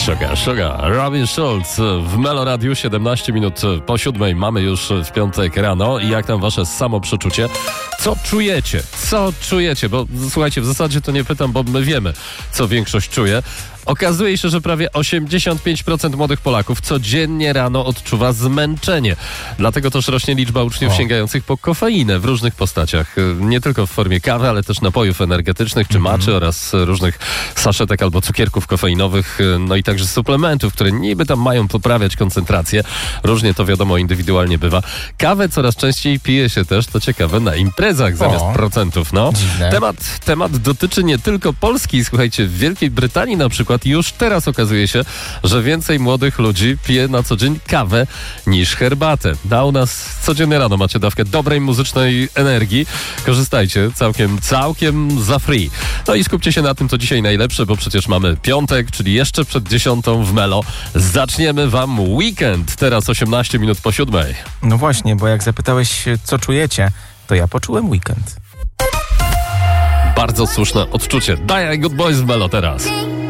Sugar. Robin Schulz w Melo Radiu, 17 minut po 7. Mamy już w piątek rano. I jak tam wasze samoprzeczucie? Co czujecie? Bo słuchajcie, w zasadzie to nie pytam, bo my wiemy, co większość czuje. Okazuje się, że prawie 85% młodych Polaków codziennie rano odczuwa zmęczenie. Dlatego też rośnie liczba uczniów sięgających po kofeinę w różnych postaciach. Nie tylko w formie kawy, ale też napojów energetycznych czy maczy oraz różnych saszetek albo cukierków kofeinowych, no i także suplementów, które niby tam mają poprawiać koncentrację. Różnie to wiadomo indywidualnie bywa. Kawę coraz częściej pije się też, to ciekawe, na imprezach zamiast procentów. No. Temat dotyczy nie tylko Polski. Słuchajcie, w Wielkiej Brytanii na przykład już teraz okazuje się, że więcej młodych ludzi pije na co dzień kawę niż herbatę. A u nas codziennie rano macie dawkę dobrej muzycznej energii. Korzystajcie całkiem za free. No i skupcie się na tym, co dzisiaj najlepsze, bo przecież mamy piątek, czyli jeszcze przed 10 w Melo. Zaczniemy wam weekend. Teraz 18 minut po 7. No właśnie, bo jak zapytałeś, co czujecie, to ja poczułem weekend. Bardzo słuszne odczucie. Daj Good Boys w Melo teraz.